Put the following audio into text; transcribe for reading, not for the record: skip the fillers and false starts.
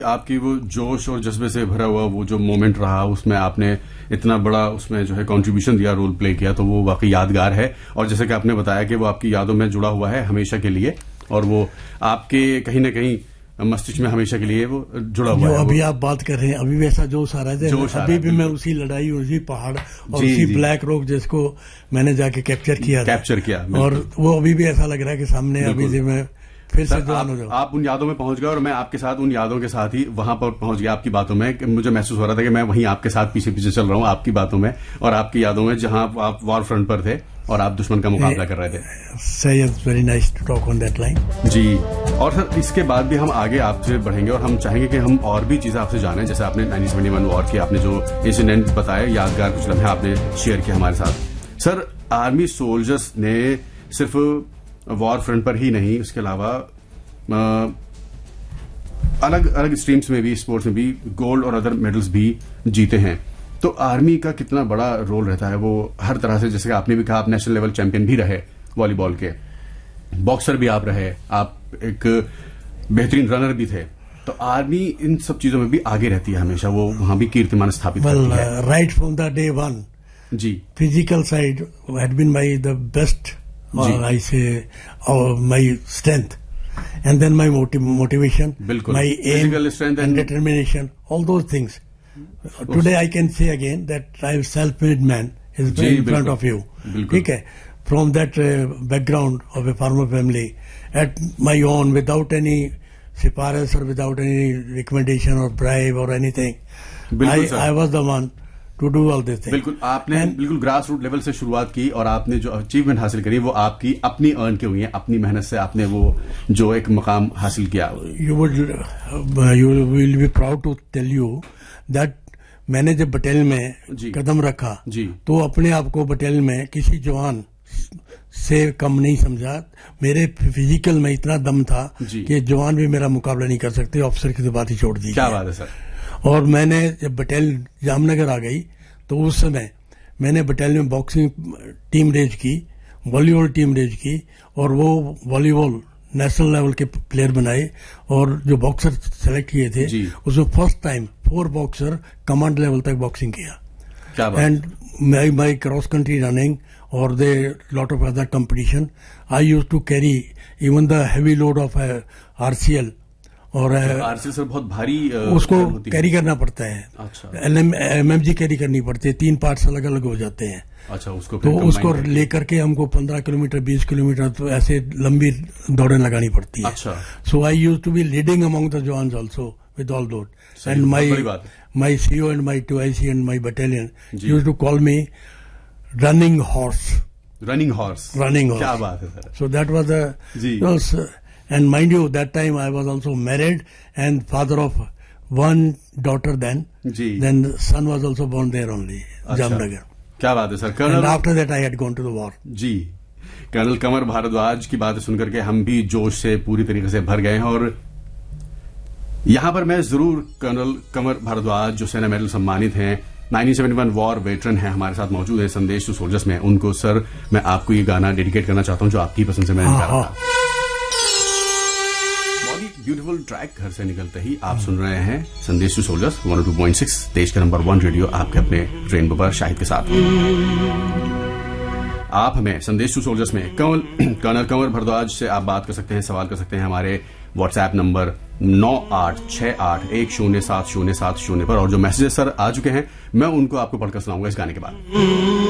आपकी वो जोश और जज्बे से भरा हुआ वो जो मोमेंट रहा, उसमें आपने इतना बड़ा उसमें जो है कंट्रीब्यूशन दिया, रोल प्ले किया, तो वो वाकई यादगार है। और जैसे कि आपने बताया कि वो आपकी यादों में जुड़ा हुआ है हमेशा के लिए, और वो आपके कहीं ना कहीं मस्तिष्क में हमेशा के लिए वो जुड़ा हुआ है। अभी आप बात कर रहे हैं, अभी वैसा जोश आ रहा है, अभी भी मैं उसी लड़ाई, उसी पहाड़ और उसी ब्लैक रॉक जिसको मैंने जाके कैप्चर किया और वो अभी भी ऐसा लग रहा है कि सामने अभी से मैं फिर से जवान हो जाऊं। आप उन यादों में पहुंच गए और मैं आपके साथ उन यादों के साथ ही वहां पर पहुंच गया आपकी बातों में। कि मुझे महसूस हो रहा था कि मैं वहीं आपके साथ पीछे पीछे चल रहा हूं आपकी बातों में और आपकी यादों में, जहां आप वॉर फ्रंट पर थे और आप दुश्मन का मुकाबला कर रहे थे। सही, very nice to talk on that line. जी, और सर इसके बाद भी हम आगे आपसे बढ़ेंगे और हम चाहेंगे कि हम और भी चीजें आपसे जानें। जैसे आपने 1971 वॉर की आपने जो इंसिडेंट बताए, यादगार कुछ लम्हे आपने शेयर किया हमारे साथ। सर, आर्मी सोल्जर्स ने सिर्फ वॉर फ्रंट पर ही नहीं, उसके अलावा अलग अलग स्ट्रीम्स में भी, स्पोर्ट्स में भी गोल्ड और अदर मेडल्स भी जीते हैं। तो आर्मी का कितना बड़ा रोल रहता है वो हर तरह से, जैसे कि आपने भी कहा आप नेशनल लेवल चैंपियन भी रहे वॉलीबॉल के, बॉक्सर भी आप रहे, आप एक बेहतरीन रनर भी थे, तो आर्मी इन सब चीजों में भी आगे रहती है हमेशा, वो वहां भी कीर्तिमान स्थापित करती है। Right from the day one ji, physical side had been my the best, आई से my strength, and then my motivation, my aim and determination, all those things. Today I can say again that I am self-made man is in front of you. Okay, from that background of a farmer family, at my own, without any siparish or without any recommendation or bribe or anything, I was the one to do all this thing. बिल्कुल, आपने बिल्कुल grass root level से शुरुआत की और आपने जो achievement हासिल करी वो आपकी अपनी अर्न की हुई है, अपनी मेहनत से आपने वो जो एक मकाम हासिल किया। You will be proud to tell you that मैंने जब बटालियन में कदम रखा तो अपने आप को बटालियन में किसी जवान से कम नहीं समझा। मेरे फिजिकल में इतना दम था कि जवान भी मेरा मुकाबला नहीं कर सकते, ऑफिसर की तो बात ही छोड़ दी। क्या बात है सर। और मैंने जब बटालियन जामनगर आ गई तो उस समय मैंने बटालियन में बॉक्सिंग टीम रेज की, वॉलीबॉल टीम रेज की, और वो वॉलीबॉल नेशनल लेवल के प्लेयर बनाए, और जो बॉक्सर सेलेक्ट किए थे उसमें first time 4 boxer command level तक बॉक्सिंग किया। And my cross country running और दे lot of other competition, I use to carry even the heavy load of RCL, और आरसीएल सर बहुत भारी उसको कैरी करना पड़ता है। अच्छा, एमएमजी कैरी करनी पड़ती है, 3 पार्ट्स अलग अलग हो जाते हैं। अच्छा, उसको लेकर के हमको 15 किलोमीटर 20 किलोमीटर तो ऐसे लंबी दौड़ें लगानी पड़ती है। अच्छा, सो आई use to be leading among the jawans also with all दोट, and my CO and my 2IC and my battalion use to call me running horse. क्या बात है sir. So that was the And mind you, that time I was also married and father of one daughter then. Then son was also born there only, Jamnagar. क्या बात है sir. And after that I had gone to the war. Ji, colonel कमर भारद्वाज की बातें सुनकर के हम भी जोश से पूरी तरीके से भर गए हैं। और यहां पर मैं जरूर कर्नल कमर भारद्वाज जो सेना मेडल सम्मानित हैं, 1971 वॉर वेटरन है, हमारे साथ मौजूद है संदेश टू सोल्जर्स में, उनको सर मैं आपको ये गाना डेडिकेट करना चाहता हूं जो आपकी पसंद से मैंने गाया था। ब्यूटीफुल ट्रैक घर से निकलते ही आप सुन रहे हैं संदेश टू सोल्जर्स 102.6 देश का नंबर 1 रेडियो, आपके अपने रेनबो पर शाहिद के साथ। आप हमें संदेश टू सोल्जर्स में कर्नल कमर भारद्वाज से आप बात कर सकते हैं, सवाल कर सकते हैं हमारे व्हाट्सएप नंबर 9868107070 पर। और जो मैसेजेस सर आ चुके हैं मैं उनको आपको पढ़कर सुनाऊंगा इस गाने के बाद।